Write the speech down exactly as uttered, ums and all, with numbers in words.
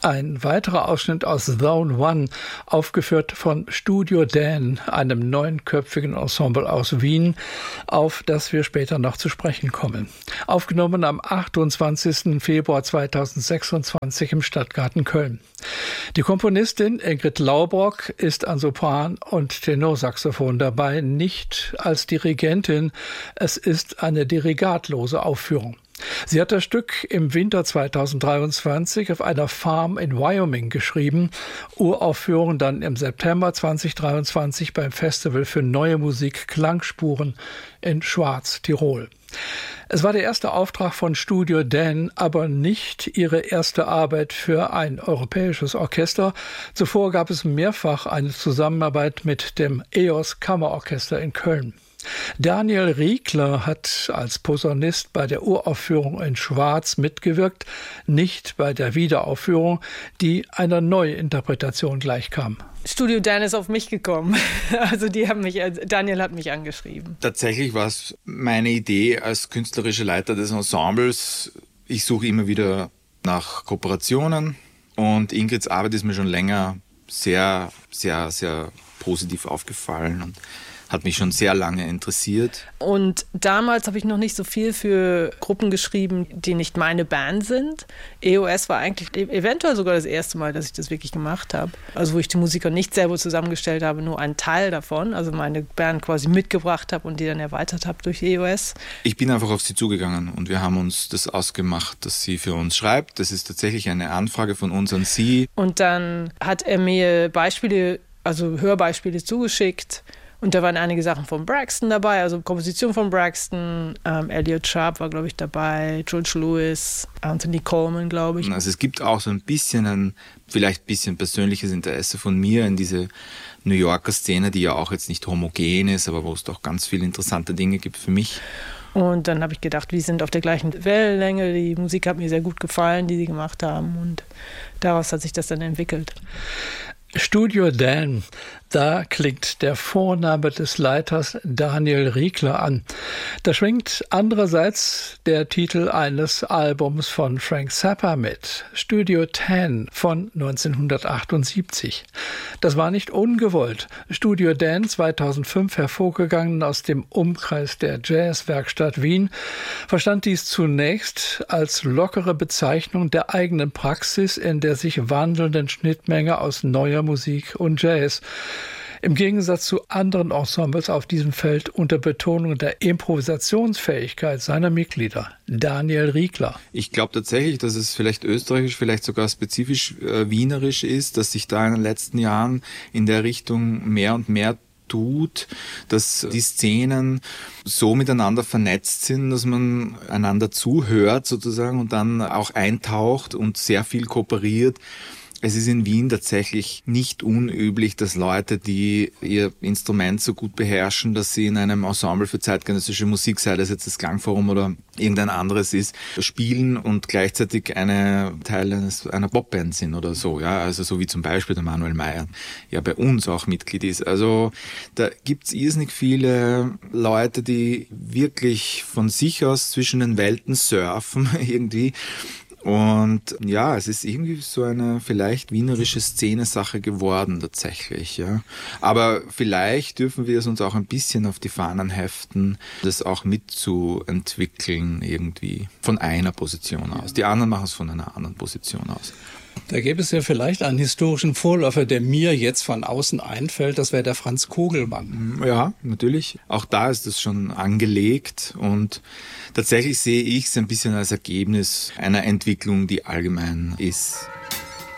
Ein weiterer Ausschnitt aus Zone One, aufgeführt von Studio Dan, einem neunköpfigen Ensemble aus Wien, auf das wir später noch zu sprechen kommen. Aufgenommen am achtundzwanzigsten Februar zweitausendsechsundzwanzig im Stadtgarten Köln. Die Komponistin Ingrid Laubrock ist an Sopran und Tenorsaxophon dabei, nicht als Dirigentin. Es ist eine dirigatlose Aufführung. Sie hat das Stück im Winter zweitausenddreiundzwanzig auf einer Farm in Wyoming geschrieben, Uraufführung dann im September zweitausenddreiundzwanzig beim Festival für Neue Musik Klangspuren in Schwarz, Tirol. Es war der erste Auftrag von Studio Dan, aber nicht ihre erste Arbeit für ein europäisches Orchester. Zuvor gab es mehrfach eine Zusammenarbeit mit dem E O S Kammerorchester in Köln. Daniel Riegler hat als Posaunist bei der Uraufführung in Schwarz mitgewirkt, nicht bei der Wiederaufführung, die einer Neuinterpretation gleichkam. Studio Dan ist auf mich gekommen. Also die haben mich, Daniel hat mich angeschrieben. Tatsächlich war es meine Idee als künstlerischer Leiter des Ensembles. Ich suche immer wieder nach Kooperationen und Ingrids Arbeit ist mir schon länger sehr, sehr, sehr positiv aufgefallen und hat mich schon sehr lange interessiert. Und damals habe ich noch nicht so viel für Gruppen geschrieben, die nicht meine Band sind. E O S war eigentlich eventuell sogar das erste Mal, dass ich das wirklich gemacht habe. Also wo ich die Musiker nicht selber zusammengestellt habe, nur einen Teil davon. Also meine Band quasi mitgebracht habe und die dann erweitert habe durch E O S. Ich bin einfach auf sie zugegangen und wir haben uns das ausgemacht, dass sie für uns schreibt. Das ist tatsächlich eine Anfrage von uns an sie. Und dann hat er mir Beispiele, also Hörbeispiele zugeschickt. Und da waren einige Sachen von Braxton dabei, also Komposition von Braxton, ähm, Elliot Sharp war, glaube ich, dabei, George Lewis, Anthony Coleman, glaube ich. Also es gibt auch so ein bisschen ein, vielleicht ein bisschen persönliches Interesse von mir in diese New Yorker Szene, die ja auch jetzt nicht homogen ist, aber wo es doch ganz viele interessante Dinge gibt für mich. Und dann habe ich gedacht, wir sind auf der gleichen Wellenlänge, die Musik hat mir sehr gut gefallen, die sie gemacht haben und daraus hat sich das dann entwickelt. Studio Dan, da klingt der Vorname des Leiters Daniel Riegler an. Da schwingt andererseits der Titel eines Albums von Frank Zappa mit, Studio Dan von neunzehnhundertachtundsiebzig. Das war nicht ungewollt. Studio Dan, zweitausendfünf hervorgegangen aus dem Umkreis der Jazzwerkstatt Wien, verstand dies zunächst als lockere Bezeichnung der eigenen Praxis in der sich wandelnden Schnittmenge aus neuer Musik und Jazz. Im Gegensatz zu anderen Ensembles auf diesem Feld unter Betonung der Improvisationsfähigkeit seiner Mitglieder, Daniel Riegler. Ich glaube tatsächlich, dass es vielleicht österreichisch, vielleicht sogar spezifisch äh, wienerisch ist, dass sich da in den letzten Jahren in der Richtung mehr und mehr tut, dass die Szenen so miteinander vernetzt sind, dass man einander zuhört sozusagen und dann auch eintaucht und sehr viel kooperiert. Es ist in Wien tatsächlich nicht unüblich, dass Leute, die ihr Instrument so gut beherrschen, dass sie in einem Ensemble für zeitgenössische Musik, sei das jetzt das Klangforum oder irgendein anderes ist, spielen und gleichzeitig eine Teil eines, einer Popband sind oder so. Ja, also so wie zum Beispiel der Manuel Mayer ja bei uns auch Mitglied ist. Also da gibt's irrsinnig viele Leute, die wirklich von sich aus zwischen den Welten surfen irgendwie. Und ja, es ist irgendwie so eine vielleicht wienerische Szene-Sache geworden tatsächlich, ja. Aber vielleicht dürfen wir es uns auch ein bisschen auf die Fahnen heften, das auch mitzuentwickeln irgendwie von einer Position aus. Die anderen machen es von einer anderen Position aus. Da gäbe es ja vielleicht einen historischen Vorläufer, der mir jetzt von außen einfällt, das wäre der Franz Kugelmann. Ja, natürlich. Auch da ist es schon angelegt und tatsächlich sehe ich es ein bisschen als Ergebnis einer Entwicklung, die allgemein ist.